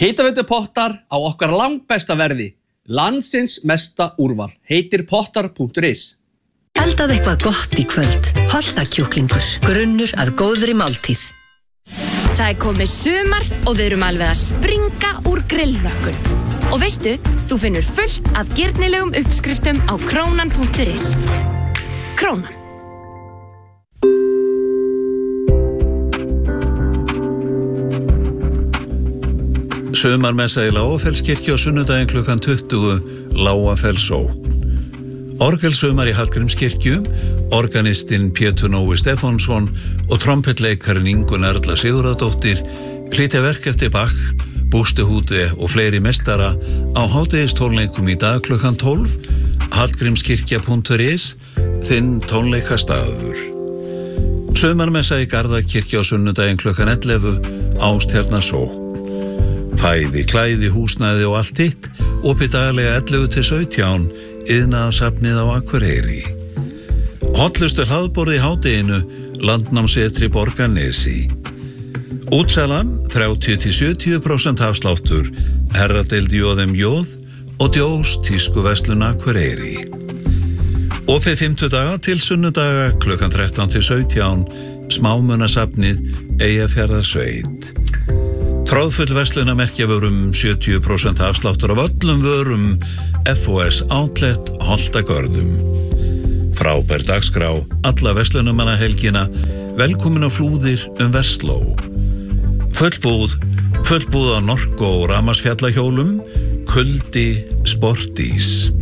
Hitaveitupottar á okkar langbesta verði. Landsins mesta úrval. Heitir pottar.is. Eldað eitthvað gott í kvöld. Holtakjúklingur. Grunnur að góðri máltíð. Það komið sumar og við erum alveg að springa úr grillrökkun. Og veistu, þú finnur fullt af girnilegum uppskriftum á krónan.is. Krónan. Sumarmessa í Lágafellskirkju á sunnudaginn klukkan 20, Lágafellsókn. Orgelsumar í Hallgrímskirkju, organistinn Pétur Nói Stefánsson og trompetleikarinn Ingunn Erla Sigurðardóttir flytja verk eftir Bach, Buxtehude og fleiri mestara á hádegistónleikum í dag klukkan 12, hallgrímskirkja.is, þinn tónleikastaður. Sumarmessa í Garðakirkju á sunnudaginn klukkan 11, Ástjarnarsókn. Fæði, klæði, húsnæði og allt hitt, opið daglega 11-17, iðnaðarsafnið á Akureyri. Hollustu hlaðborð í hádeginu, Landnámsetri Borgarnesi. Útsala, 30-70% afsláttur, herradeild J.M.J. og Djós tískuverslun Akureyri. Opið 50 daga til sunnudaga klukkan 13-17, smámunasafnið Eyjafjarðarsveit. Tróðfull verslunarmerkjavörum 70% afsláttur af öllum vörum FOS Outlet Holtagörðum. Frábær dagskrá alla verslunarmannahelgina, velkomin á Flúðir Versló. Fullbúð á Norko og Ramarsfjallahjólum, Kuldi Sportís.